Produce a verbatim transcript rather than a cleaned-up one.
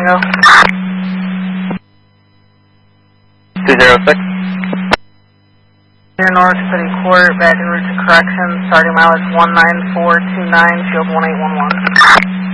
Tango. two zero six. Near North City Court, back en route to correction, starting mileage one nine four two nine, field one eight one one.